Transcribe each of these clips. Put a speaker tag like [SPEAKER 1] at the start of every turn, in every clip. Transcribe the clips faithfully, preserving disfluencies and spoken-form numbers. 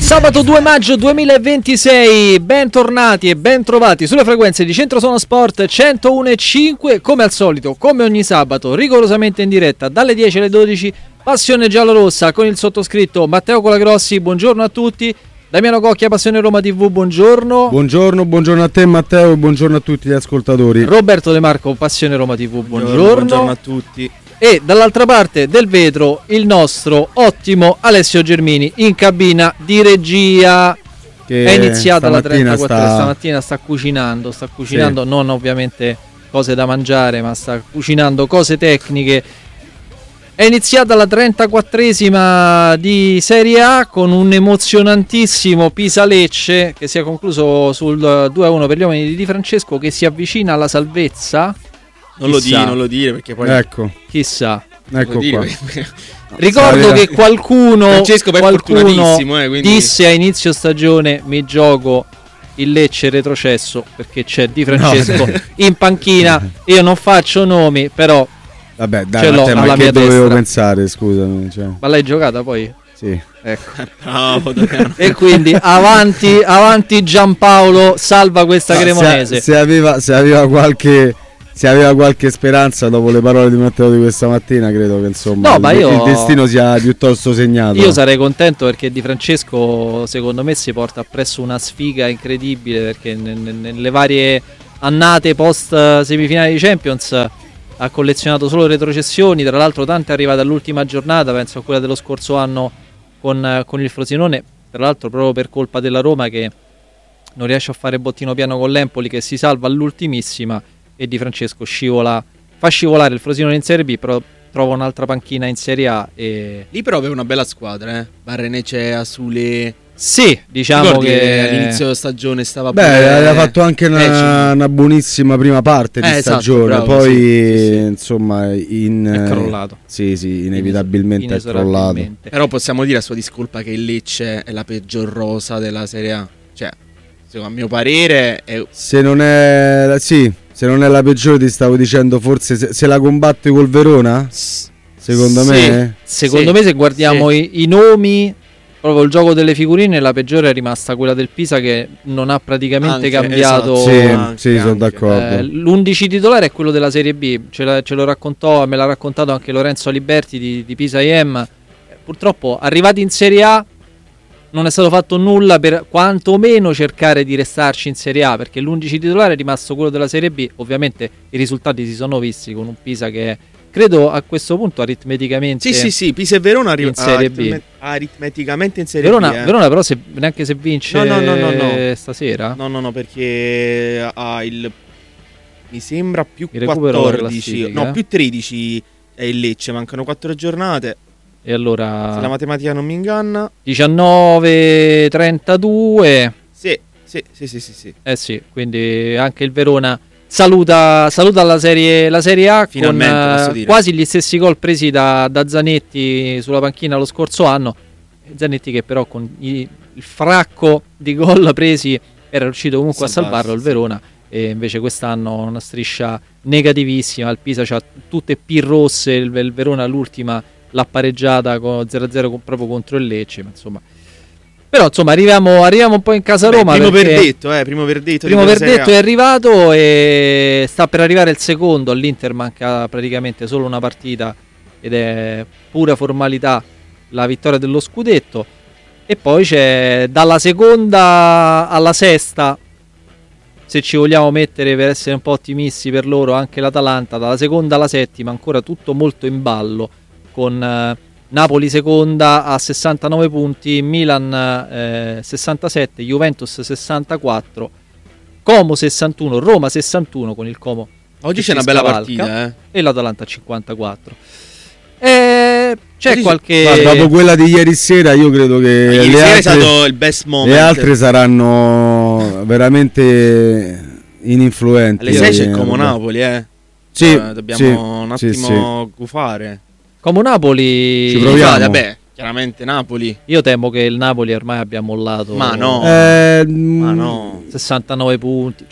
[SPEAKER 1] Sabato due maggio duemilaventisei, bentornati e bentrovati sulle frequenze di Centrosuono Sport centouno e cinque, come al solito, come ogni sabato, rigorosamente in diretta dalle dieci alle dodici, Passione Giallorossa con il sottoscritto Matteo Colagrossi, buongiorno a tutti, Damiano Cocchia, Passione Roma tivù, buongiorno.
[SPEAKER 2] Buongiorno, buongiorno a te Matteo e buongiorno a tutti gli ascoltatori.
[SPEAKER 1] Roberto De Marco, Passione Roma tivù, buongiorno.
[SPEAKER 3] Buongiorno, buongiorno a tutti.
[SPEAKER 1] E dall'altra parte del vetro il nostro ottimo Alessio Germini in cabina di regia. Che è iniziata la trentaquattro sta... stamattina sta cucinando, sta cucinando sì. Non ovviamente cose da mangiare, ma sta cucinando cose tecniche. È iniziata la trentaquattresima di Serie A con un emozionantissimo Pisa-Lecce che si è concluso sul due a uno per gli uomini di Di Francesco, che si avvicina alla salvezza.
[SPEAKER 3] Non lo, dire, non lo dire perché poi
[SPEAKER 2] ecco.
[SPEAKER 1] Chissà.
[SPEAKER 2] Ecco
[SPEAKER 3] dire,
[SPEAKER 2] qua.
[SPEAKER 1] Ricordo che qualcuno,
[SPEAKER 3] Francesco
[SPEAKER 1] qualcuno
[SPEAKER 3] eh, quindi...
[SPEAKER 1] disse a inizio stagione: mi gioco il Lecce retrocesso, perché c'è Di Francesco no. in panchina. Io non faccio nomi, però
[SPEAKER 2] vabbè, dai,
[SPEAKER 1] ce l'ho
[SPEAKER 2] te,
[SPEAKER 1] alla
[SPEAKER 2] ma
[SPEAKER 1] mia
[SPEAKER 2] che dovevo
[SPEAKER 1] destra.
[SPEAKER 2] pensare, scusami, cioè.
[SPEAKER 1] Ma l'hai giocata poi?
[SPEAKER 2] Sì.
[SPEAKER 1] Ecco.
[SPEAKER 3] Bravo,
[SPEAKER 1] e quindi avanti, avanti Giampaolo, salva questa no, Cremonese.
[SPEAKER 2] Se, se, aveva, se aveva qualche Se aveva qualche speranza dopo le parole di Matteo di questa mattina, credo che insomma
[SPEAKER 1] no,
[SPEAKER 2] il,
[SPEAKER 1] ma io,
[SPEAKER 2] il destino sia piuttosto segnato.
[SPEAKER 1] Io sarei contento perché Di Francesco secondo me si porta appresso una sfiga incredibile, perché nelle varie annate post semifinali di Champions ha collezionato solo retrocessioni, tra l'altro tante arrivate all'ultima giornata, penso a quella dello scorso anno con, con il Frosinone, tra l'altro proprio per colpa della Roma che non riesce a fare bottino piano con l'Empoli, che si salva all'ultimissima, e Di Francesco scivola, fa scivolare il Frosinone in Serie B, però trova un'altra panchina in Serie A. E
[SPEAKER 3] lì però è una bella squadra, eh? Barrenecea, Sule.
[SPEAKER 1] Sì, diciamo
[SPEAKER 3] Ricordi
[SPEAKER 1] che...
[SPEAKER 3] che all'inizio stagione stava
[SPEAKER 2] beh,
[SPEAKER 3] pure...
[SPEAKER 2] aveva fatto anche una, una buonissima prima parte di
[SPEAKER 3] eh,
[SPEAKER 2] stagione,
[SPEAKER 3] esatto, bravo,
[SPEAKER 2] poi
[SPEAKER 3] sì, sì, sì.
[SPEAKER 2] insomma in,
[SPEAKER 1] è crollato.
[SPEAKER 2] Sì, sì, inevitabilmente è crollato.
[SPEAKER 3] Però possiamo dire a sua discolpa che il Lecce è la peggior rosa della Serie A. Cioè, a mio parere è...
[SPEAKER 2] Se non è... sì, se non è la peggiore, ti stavo dicendo, forse se, se la combatte col Verona? Secondo
[SPEAKER 1] sì,
[SPEAKER 2] me?
[SPEAKER 1] Secondo
[SPEAKER 3] sì,
[SPEAKER 1] me se guardiamo
[SPEAKER 3] sì.
[SPEAKER 1] i, i nomi, proprio il gioco delle figurine, la peggiore è rimasta quella del Pisa, che non ha praticamente
[SPEAKER 3] anche,
[SPEAKER 1] cambiato.
[SPEAKER 3] Esatto.
[SPEAKER 2] Sì,
[SPEAKER 3] anche,
[SPEAKER 2] sì, sono
[SPEAKER 3] anche.
[SPEAKER 2] d'accordo.
[SPEAKER 1] Eh, l'undici titolare è quello della Serie B, ce, la, ce lo raccontò, me l'ha raccontato anche Lorenzo Aliberti di, di Pisa I M. Eh, purtroppo arrivati in Serie A non è stato fatto nulla per quantomeno cercare di restarci in Serie A, perché l'undici titolare è rimasto quello della Serie B. Ovviamente i risultati si sono visti con un Pisa che credo a questo punto aritmeticamente
[SPEAKER 3] sì sì sì Pisa e Verona arri-
[SPEAKER 1] in Serie B
[SPEAKER 3] aritme- aritmeticamente in Serie
[SPEAKER 1] Verona,
[SPEAKER 3] B eh.
[SPEAKER 1] Verona però se, neanche se vince
[SPEAKER 3] no, no, no, no, no.
[SPEAKER 1] stasera
[SPEAKER 3] no no no perché ha il mi sembra più
[SPEAKER 1] mi recupero
[SPEAKER 3] quattordici no più tredici è il Lecce, mancano quattro giornate.
[SPEAKER 1] E allora
[SPEAKER 3] se la matematica non mi inganna,
[SPEAKER 1] diciannove trentadue.
[SPEAKER 3] Sì, sì, sì, sì, sì, sì.
[SPEAKER 1] Eh sì, quindi anche il Verona saluta, saluta la, serie, la Serie A
[SPEAKER 3] finalmente,
[SPEAKER 1] con
[SPEAKER 3] posso dire.
[SPEAKER 1] Quasi gli stessi gol presi da, da Zanetti sulla panchina lo scorso anno. Zanetti che però con i, il fracco di gol presi era riuscito comunque Salvarsi, a salvarlo il Verona, e invece quest'anno una striscia negativissima. Il Pisa c'ha tutte P rosse, il, il Verona l'ultima l'ha pareggiata con zero a zero proprio contro il Lecce, ma insomma. Però insomma arriviamo, arriviamo un po' in casa Roma.
[SPEAKER 3] Beh, primo
[SPEAKER 1] perché
[SPEAKER 3] verdetto, eh, primo verdetto.
[SPEAKER 1] Primo verdetto è arrivato e sta per arrivare il secondo. All'Inter manca praticamente solo una partita ed è pura formalità la vittoria dello scudetto. E poi c'è dalla seconda alla sesta, se ci vogliamo mettere per essere un po' ottimisti per loro, anche l'Atalanta. Dalla seconda alla settima ancora tutto molto in ballo, con eh, Napoli seconda a sessantanove punti, Milan eh, sessantasette, Juventus sessantaquattro, Como sessantuno, Roma sessantuno con il Como.
[SPEAKER 3] Oggi c'è una bella partita, eh.
[SPEAKER 1] E l'Atalanta cinquantaquato. E c'è oggi qualche...
[SPEAKER 2] Guarda, dopo quella di ieri sera io credo che
[SPEAKER 3] ieri
[SPEAKER 2] le
[SPEAKER 3] sera
[SPEAKER 2] altre,
[SPEAKER 3] è stato il best moment.
[SPEAKER 2] Le altre saranno veramente ininfluenti.
[SPEAKER 3] Alle sei c'è Como Napoli, eh.
[SPEAKER 2] Sì,
[SPEAKER 3] eh, dobbiamo
[SPEAKER 2] sì,
[SPEAKER 3] un attimo
[SPEAKER 2] sì, sì.
[SPEAKER 3] gufare.
[SPEAKER 1] Como Napoli
[SPEAKER 2] ci proviamo.
[SPEAKER 3] Vabbè, chiaramente Napoli.
[SPEAKER 1] Io temo che il Napoli ormai abbia mollato.
[SPEAKER 3] Ma no.
[SPEAKER 2] Eh,
[SPEAKER 3] Ma no.
[SPEAKER 1] sessantanove punti, cioè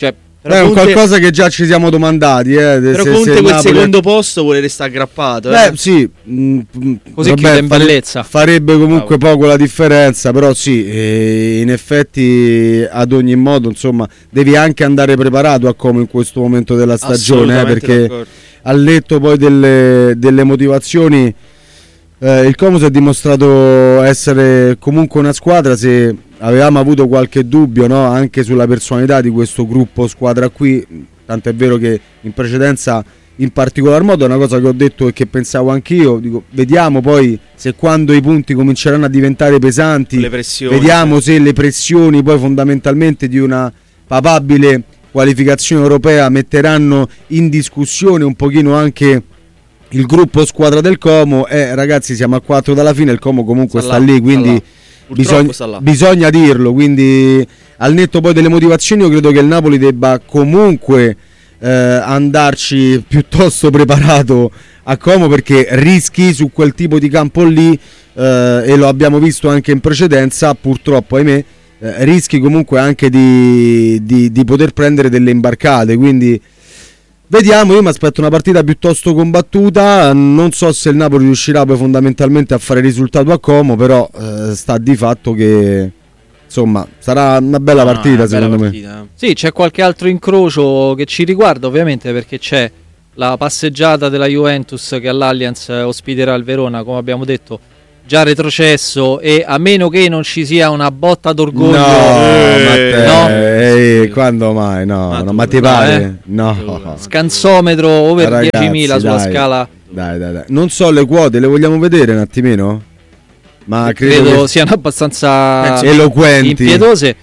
[SPEAKER 2] È un qualcosa che già ci siamo domandati, eh,
[SPEAKER 3] però
[SPEAKER 2] se,
[SPEAKER 3] comunque
[SPEAKER 2] se
[SPEAKER 3] quel
[SPEAKER 2] Napoli...
[SPEAKER 3] secondo posto vuole restare aggrappato.
[SPEAKER 2] Beh,
[SPEAKER 3] eh.
[SPEAKER 2] sì, mh,
[SPEAKER 1] Così
[SPEAKER 2] vabbè,
[SPEAKER 1] chiude in
[SPEAKER 2] fare-
[SPEAKER 1] bellezza.
[SPEAKER 2] farebbe comunque
[SPEAKER 3] Bravo.
[SPEAKER 2] poco la differenza, però sì, eh, in effetti ad ogni modo, insomma, devi anche andare preparato a come in questo momento della stagione, eh,
[SPEAKER 3] Assolutamente
[SPEAKER 2] perché
[SPEAKER 3] d'accordo.
[SPEAKER 2] al letto poi delle, delle motivazioni, eh, il Como si è dimostrato essere comunque una squadra. Se avevamo avuto qualche dubbio, no, anche sulla personalità di questo gruppo squadra qui, tanto è vero che in precedenza in particolar modo è una cosa che ho detto e che pensavo anch'io, dico, vediamo poi se quando i punti cominceranno a diventare pesanti,
[SPEAKER 3] Le pressioni,
[SPEAKER 2] vediamo
[SPEAKER 3] sì.
[SPEAKER 2] se le pressioni poi fondamentalmente di una papabile qualificazione europea metteranno in discussione un pochino anche il gruppo squadra del Como. E ragazzi, siamo a quattro dalla fine, il Como comunque
[SPEAKER 1] Sta
[SPEAKER 2] sta,
[SPEAKER 1] là,
[SPEAKER 2] lì,
[SPEAKER 1] sta
[SPEAKER 2] quindi
[SPEAKER 1] là.
[SPEAKER 3] Purtroppo
[SPEAKER 2] bisogna,
[SPEAKER 3] sta là.
[SPEAKER 2] bisogna dirlo, quindi al netto poi delle motivazioni io credo che il Napoli debba comunque eh, andarci piuttosto preparato a Como, perché rischi su quel tipo di campo lì, eh, e lo abbiamo visto anche in precedenza, purtroppo ahimè, eh, rischi comunque anche di, di, di poter prendere delle imbarcate, quindi vediamo. Io mi aspetto una partita piuttosto combattuta, non so se il Napoli riuscirà poi fondamentalmente a fare risultato a Como, però eh, sta di fatto che insomma sarà una bella
[SPEAKER 3] No, no,
[SPEAKER 2] partita,
[SPEAKER 3] è una bella
[SPEAKER 2] secondo me.
[SPEAKER 3] partita, eh.
[SPEAKER 1] Sì, c'è qualche altro incrocio che ci riguarda, ovviamente, perché c'è la passeggiata della Juventus che all'Allianz ospiterà il Verona, come abbiamo detto, già retrocesso, e a meno che non ci sia una botta d'orgoglio.
[SPEAKER 2] No,
[SPEAKER 3] Eh,
[SPEAKER 2] ma te,
[SPEAKER 1] no.
[SPEAKER 2] ehi, quando mai? No,
[SPEAKER 3] Ma
[SPEAKER 2] no,
[SPEAKER 3] tu,
[SPEAKER 2] ma ti
[SPEAKER 3] no,
[SPEAKER 2] pare?
[SPEAKER 1] eh?
[SPEAKER 2] No.
[SPEAKER 3] Tu,
[SPEAKER 1] Scansometro over
[SPEAKER 2] Ragazzi,
[SPEAKER 1] diecimila sulla
[SPEAKER 2] dai.
[SPEAKER 1] scala.
[SPEAKER 2] Dai, dai, dai. Non so le quote, le vogliamo vedere un attimino? Ma credo,
[SPEAKER 1] Credo
[SPEAKER 2] che
[SPEAKER 1] siano abbastanza
[SPEAKER 2] eloquenti.
[SPEAKER 1] impietose.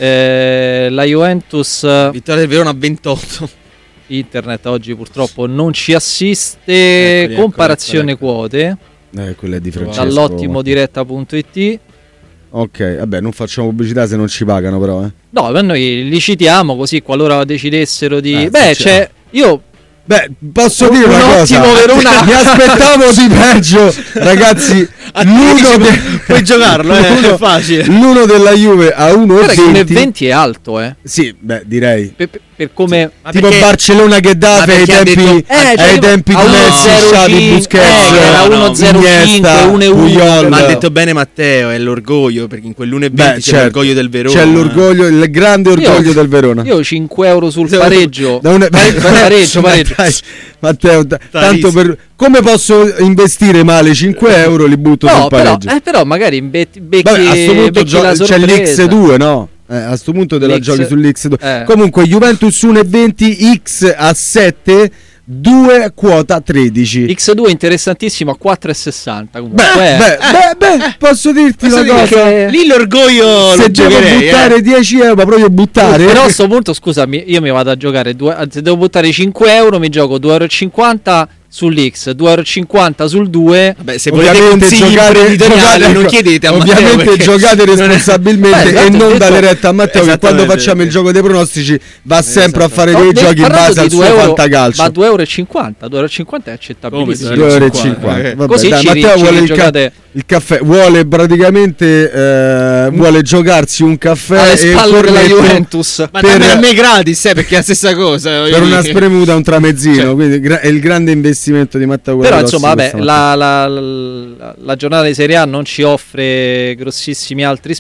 [SPEAKER 1] Eh, la Juventus,
[SPEAKER 3] Vittoria del Verona a ventotto.
[SPEAKER 1] internet oggi purtroppo non ci assiste.
[SPEAKER 3] Eccoli, eccoli,
[SPEAKER 1] Comparazione
[SPEAKER 3] eccoli,
[SPEAKER 1] quote
[SPEAKER 2] Eh, quella è di Francesco.
[SPEAKER 1] dall'ottimo diretta punto it.
[SPEAKER 2] Ok, vabbè, non facciamo pubblicità se non ci pagano, però, eh.
[SPEAKER 1] No, ma noi li citiamo così qualora decidessero di...
[SPEAKER 2] Eh,
[SPEAKER 1] Beh,
[SPEAKER 2] sì,
[SPEAKER 1] c'è... Io...
[SPEAKER 2] Beh, posso
[SPEAKER 1] Un-
[SPEAKER 2] dire una
[SPEAKER 1] un
[SPEAKER 2] cosa?
[SPEAKER 1] ottimo Verona.
[SPEAKER 2] Mi aspettavo di peggio, ragazzi. L'uno, de-
[SPEAKER 3] Puoi giocarlo, eh,
[SPEAKER 2] l'uno-
[SPEAKER 3] è facile.
[SPEAKER 2] l'uno della Juve a
[SPEAKER 1] Guarda che uno e
[SPEAKER 2] uno e venti.
[SPEAKER 1] venti è alto, eh.
[SPEAKER 2] Sì, beh, direi.
[SPEAKER 1] Per, per- per come...
[SPEAKER 3] Ma
[SPEAKER 2] Tipo
[SPEAKER 3] perché-
[SPEAKER 2] Barcellona che
[SPEAKER 3] ma
[SPEAKER 2] dava ai
[SPEAKER 3] perché ha
[SPEAKER 2] tempi,
[SPEAKER 3] detto-
[SPEAKER 1] Eh, cioè,
[SPEAKER 2] ai tempi di
[SPEAKER 1] a
[SPEAKER 2] Messi, Xavi,
[SPEAKER 1] 1,05,
[SPEAKER 2] Busquets,
[SPEAKER 1] eh, era
[SPEAKER 3] no, no,
[SPEAKER 1] uno zero
[SPEAKER 2] Iniesta,
[SPEAKER 1] cinque, uno e uno.
[SPEAKER 2] Puyol.
[SPEAKER 3] Ma ha detto bene Matteo, è l'orgoglio, perché in quell'uno e venti
[SPEAKER 2] Beh,
[SPEAKER 3] c'è
[SPEAKER 2] certo.
[SPEAKER 3] l'orgoglio del Verona.
[SPEAKER 2] C'è l'orgoglio, il grande orgoglio
[SPEAKER 1] Io-
[SPEAKER 2] del Verona.
[SPEAKER 1] Io cinque euro sul
[SPEAKER 3] Devo-
[SPEAKER 1] pareggio.
[SPEAKER 2] Da un-
[SPEAKER 1] Pareggio, pareggio.
[SPEAKER 2] Dai, Matteo, t- tanto per come posso investire male cinque euro, li butto
[SPEAKER 1] No,
[SPEAKER 2] sul
[SPEAKER 1] però,
[SPEAKER 2] pareggio.
[SPEAKER 1] eh, però magari becchi, becchi,
[SPEAKER 2] Vabbè, a sto punto
[SPEAKER 1] becchi
[SPEAKER 2] gio-
[SPEAKER 1] la
[SPEAKER 2] c'è
[SPEAKER 1] sorpresa.
[SPEAKER 2] l'X due, no? Eh, a sto punto te la
[SPEAKER 1] L'X-
[SPEAKER 2] giochi sull'X due.
[SPEAKER 1] eh.
[SPEAKER 2] Comunque Juventus uno e venti, X a sette, due quota tredici.
[SPEAKER 1] X due interessantissimo a quattro e sessanta comunque.
[SPEAKER 2] Beh,
[SPEAKER 1] eh.
[SPEAKER 2] beh, beh, beh, posso dirti
[SPEAKER 3] Posso
[SPEAKER 2] una
[SPEAKER 3] dire
[SPEAKER 2] cosa?
[SPEAKER 1] che-
[SPEAKER 3] Lì l'orgoglio
[SPEAKER 2] Se
[SPEAKER 3] lo
[SPEAKER 2] devo
[SPEAKER 3] giocherei,
[SPEAKER 2] buttare
[SPEAKER 3] eh.
[SPEAKER 2] dieci euro, ma proprio buttare.
[SPEAKER 1] Però a sto punto, scusami, io mi vado a giocare due, se devo buttare cinque euro mi gioco due euro e cinquanta sull'X, due euro e cinquanta sul due.
[SPEAKER 3] Vabbè, se volete
[SPEAKER 2] Ovviamente
[SPEAKER 3] consigli
[SPEAKER 2] giocate,
[SPEAKER 3] imprenditoriali
[SPEAKER 2] giocate-
[SPEAKER 3] non chiedete a Matteo,
[SPEAKER 2] ovviamente
[SPEAKER 3] perché
[SPEAKER 2] giocate
[SPEAKER 3] non è-
[SPEAKER 2] responsabilmente
[SPEAKER 1] Beh, esatto,
[SPEAKER 2] e
[SPEAKER 1] ho
[SPEAKER 2] non
[SPEAKER 1] detto-
[SPEAKER 2] dare retta a Matteo, che quando
[SPEAKER 3] Esattamente,
[SPEAKER 2] facciamo il
[SPEAKER 3] sì.
[SPEAKER 2] gioco dei pronostici va sempre a fare
[SPEAKER 1] No,
[SPEAKER 2] dei
[SPEAKER 1] de-
[SPEAKER 2] giochi in
[SPEAKER 1] parlando
[SPEAKER 2] base al
[SPEAKER 1] di
[SPEAKER 2] suo
[SPEAKER 1] due euro,
[SPEAKER 2] fantacalcio.
[SPEAKER 1] ma due euro e cinquanta, due euro e cinquanta è accettabilissimo.
[SPEAKER 3] Come
[SPEAKER 2] due euro e
[SPEAKER 3] cinquanta,
[SPEAKER 2] cinquanta.
[SPEAKER 3] eh.
[SPEAKER 2] Vabbè,
[SPEAKER 1] Così
[SPEAKER 2] dai,
[SPEAKER 1] ci
[SPEAKER 2] Matteo
[SPEAKER 1] ri-
[SPEAKER 2] vuole
[SPEAKER 1] ci
[SPEAKER 2] il, ca-
[SPEAKER 1] giocate-
[SPEAKER 2] il caffè, vuole praticamente eh, vuole giocarsi un caffè
[SPEAKER 1] alle
[SPEAKER 2] e
[SPEAKER 1] spalle
[SPEAKER 2] un
[SPEAKER 1] della
[SPEAKER 2] cornetto
[SPEAKER 1] Juventus.
[SPEAKER 3] Ma
[SPEAKER 2] per-
[SPEAKER 3] dammi a me gratis, eh, perché è la stessa cosa.
[SPEAKER 2] per una spremuta, un tramezzino,
[SPEAKER 3] Cioè.
[SPEAKER 2] quindi gra- è il grande investimento di Matteo
[SPEAKER 1] Però
[SPEAKER 2] Guaralossi
[SPEAKER 1] insomma, vabbè,
[SPEAKER 2] questa
[SPEAKER 1] la, la, la, la giornata di Serie A non ci offre grossissimi altri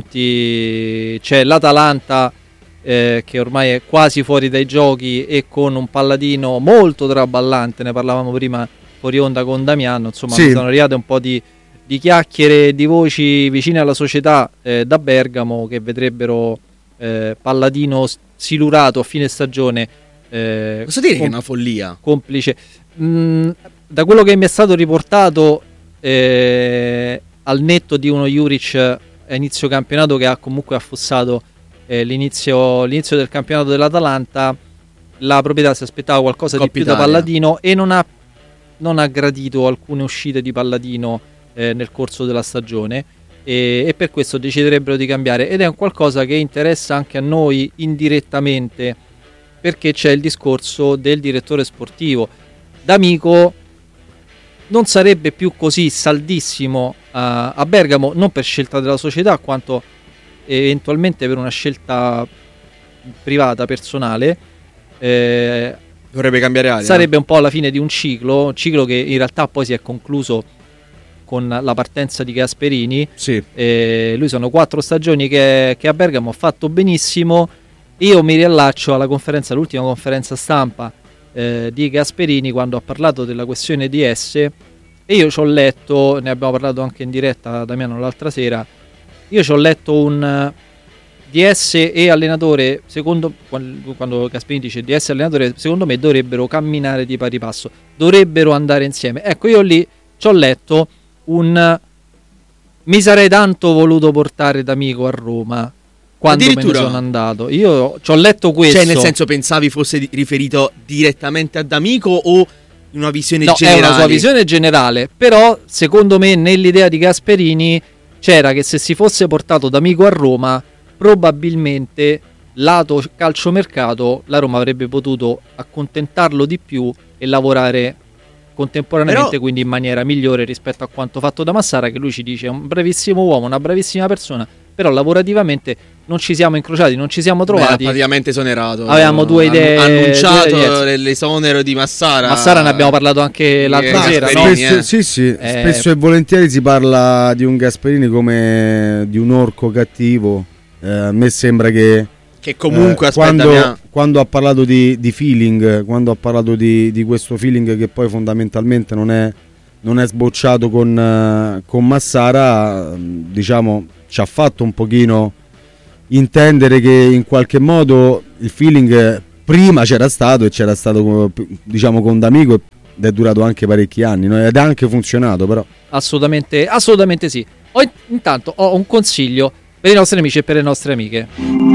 [SPEAKER 1] spunti. C'è l'Atalanta eh, che ormai è quasi fuori dai giochi e con un Palladino molto traballante. Ne parlavamo prima fuori onda con Damiano. Insomma,
[SPEAKER 2] Sì.
[SPEAKER 1] mi sono arrivate un po' di, di chiacchiere, di voci vicine alla società eh, da Bergamo che vedrebbero eh, Palladino s- silurato a fine stagione. eh,
[SPEAKER 3] Posso dire che è
[SPEAKER 1] com-
[SPEAKER 3] una follia?
[SPEAKER 1] complice. Mm, da quello che mi è stato riportato, eh, al netto di uno Juric a inizio campionato che ha comunque affossato eh, l'inizio, l'inizio del campionato dell'Atalanta, la proprietà si aspettava qualcosa
[SPEAKER 3] Coppa
[SPEAKER 1] di più da
[SPEAKER 3] Italia.
[SPEAKER 1] Palladino e non ha, non ha gradito alcune uscite di Palladino eh, nel corso della stagione, e, e per questo deciderebbero di cambiare, ed è un qualcosa che interessa anche a noi indirettamente, perché c'è il discorso del direttore sportivo. D'Amico non sarebbe più così saldissimo a, a Bergamo, non per scelta della società quanto eventualmente per una scelta privata, personale, eh,
[SPEAKER 3] dovrebbe cambiare aria.
[SPEAKER 1] Sarebbe un po' la fine di un ciclo, un ciclo che in realtà poi si è concluso con la partenza di Gasperini.
[SPEAKER 2] Sì.
[SPEAKER 1] Eh, lui sono quattro stagioni che, che a Bergamo ha fatto benissimo. Io mi riallaccio alla conferenza, l'ultima conferenza stampa eh, di Gasperini, quando ha parlato della questione D S, e io ci ho letto, ne abbiamo parlato anche in diretta Damiano l'altra sera, io ci ho letto un D S e allenatore, secondo quando Gasperini dice D S e allenatore, secondo me dovrebbero camminare di pari passo, dovrebbero andare insieme. Ecco, io lì ci ho letto un mi sarei tanto voluto portare D'Amico a Roma quando me ne sono andato. Io ci ho letto questo.
[SPEAKER 3] Cioè, nel senso, pensavi fosse di- riferito direttamente a D'Amico o in una visione
[SPEAKER 1] no,
[SPEAKER 3] generale?
[SPEAKER 1] No, è una sua visione generale, però secondo me nell'idea di Gasperini c'era che se si fosse portato D'Amico a Roma, probabilmente lato calciomercato la Roma avrebbe potuto accontentarlo di più e lavorare contemporaneamente, però, quindi in maniera migliore rispetto a quanto fatto da Massara, che lui ci dice è un bravissimo uomo, una bravissima persona, però lavorativamente non ci siamo incrociati, non ci siamo trovati.
[SPEAKER 3] Beh, praticamente esonerato.
[SPEAKER 1] Avevamo due idee.
[SPEAKER 3] Ha annunciato l'esonero di Massara.
[SPEAKER 1] Massara ne abbiamo parlato anche l'altra
[SPEAKER 3] eh,
[SPEAKER 1] sera,
[SPEAKER 3] no?
[SPEAKER 2] Spesso, sì, sì, eh, spesso e volentieri si parla di un Gasperini come di un orco cattivo. Eh, a me sembra che
[SPEAKER 3] che comunque
[SPEAKER 2] eh,
[SPEAKER 3] aspetta,
[SPEAKER 2] quando,
[SPEAKER 3] mia...
[SPEAKER 2] quando ha parlato di, di feeling, quando ha parlato di, di questo feeling che poi fondamentalmente non è, non è sbocciato con, uh, con Massara, diciamo ci ha fatto un pochino intendere che in qualche modo il feeling prima c'era stato e c'era stato, diciamo, con D'Amico, ed è durato anche parecchi anni, no? Ed è anche funzionato, però
[SPEAKER 1] assolutamente, assolutamente sì. Ho, intanto ho un consiglio per i nostri amici e per le nostre amiche.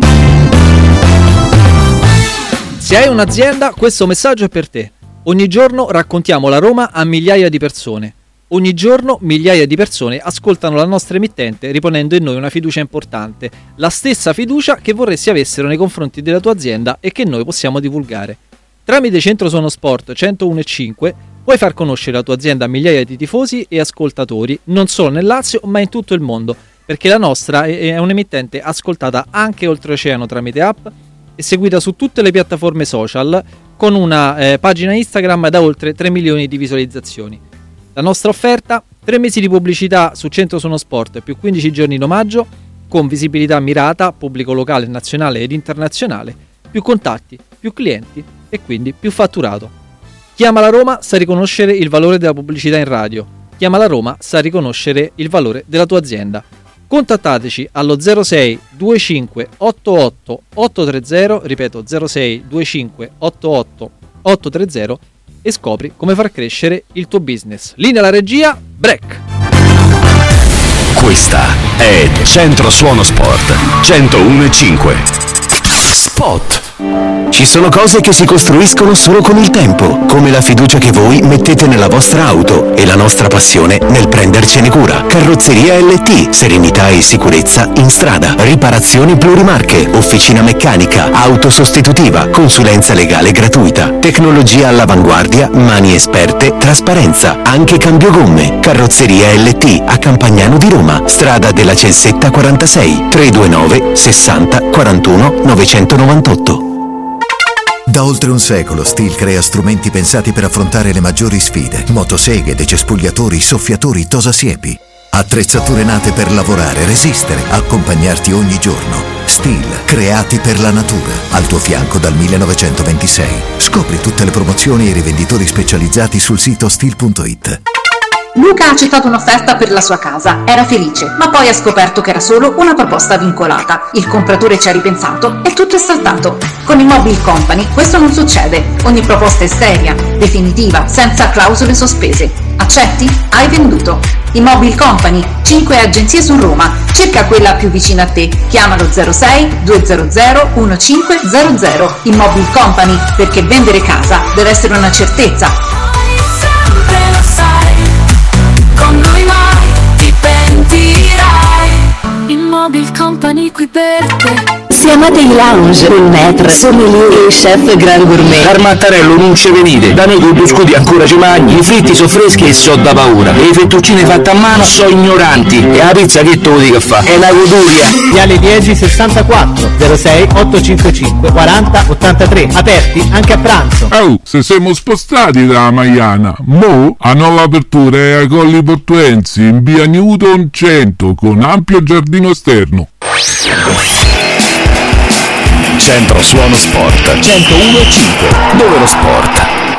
[SPEAKER 1] Se hai un'azienda, questo messaggio è per te. Ogni giorno raccontiamo la Roma a migliaia di persone. Ogni giorno migliaia di persone ascoltano la nostra emittente riponendo in noi una fiducia importante, la stessa fiducia che vorresti avessero nei confronti della tua azienda e che noi possiamo divulgare. Tramite Centro Suono Sport centouno e cinque puoi far conoscere la tua azienda a migliaia di tifosi e ascoltatori, non solo nel Lazio ma in tutto il mondo, perché la nostra è un'emittente ascoltata anche oltreoceano tramite app e seguita su tutte le piattaforme social, con una eh, pagina Instagram da oltre tre milioni di visualizzazioni. La nostra offerta: tre mesi di pubblicità su Centro Suono Sport più quindici giorni in omaggio, con visibilità mirata, pubblico locale, nazionale ed internazionale, più contatti, più clienti e quindi più fatturato. Chiama la Roma, sa riconoscere il valore della pubblicità in radio. Chiama la Roma, sa riconoscere il valore della tua azienda. Contattateci allo zero sei venticinque ottantotto ottocentotrenta, ripeto zero sei venticinque ottantotto ottocentotrenta, e scopri come far crescere il tuo business. Linea alla regia, break.
[SPEAKER 4] Questa è Centro Suono Sport centouno e cinque. Spot. Ci sono cose che si costruiscono solo con il tempo, come la fiducia che voi mettete nella vostra auto e la nostra passione nel prendercene cura. Carrozzeria L T, serenità e sicurezza in strada. Riparazioni plurimarche, officina meccanica, auto sostitutiva, consulenza legale gratuita. Tecnologia all'avanguardia, mani esperte, trasparenza, anche cambio gomme. Carrozzeria L T a Campagnano di Roma, strada della Celsetta quarantasei, trecentonovantanove sessanta quarantuno novecentonovantotto.
[SPEAKER 5] Da oltre un secolo Stihl crea strumenti pensati per affrontare le maggiori sfide: motoseghe, decespugliatori, soffiatori, tosasiepi. Attrezzature nate per lavorare, resistere, accompagnarti ogni giorno. Stihl, creati per la natura, al tuo fianco dal millenovecentoventisei. Scopri tutte le promozioni e i rivenditori specializzati sul sito stihl punto it.
[SPEAKER 6] Luca ha accettato un'offerta per la sua casa, era felice, ma poi ha scoperto che era solo una proposta vincolata. Il compratore ci ha ripensato e tutto è saltato. Con Immobile Company questo non succede. Ogni proposta è seria, definitiva, senza clausole sospese. Accetti? Hai venduto. Immobile Company, cinque agenzie su Roma. Cerca quella più vicina a te. Chiamalo zero sei duecento uno cinque zero zero. Immobile Company, perché vendere casa deve essere una certezza.
[SPEAKER 7] Con noi mai ti pentirai. Immobile Company qui per te.
[SPEAKER 8] Se amate i lounge, il maître, sommelier e chef grand gourmet,
[SPEAKER 9] Al Mattarello non ci venite, da noi con due scudi ancora ci mangi, i fritti so freschi e so da paura, e le fettuccine fatte a mano so ignoranti, e la pizza che te lo dica fa? È una goduria!
[SPEAKER 10] Viale dieci sessantaquattro zero sei ottocentocinquantacinque quaranta ottantatré, aperti anche a pranzo.
[SPEAKER 11] Oh, se siamo spostati da Maiana, mo hanno l'apertura è a Colli Portuensi in via Newton cento con ampio giardino esterno.
[SPEAKER 4] Centro Suono Sport centouno e cinque, dove lo sport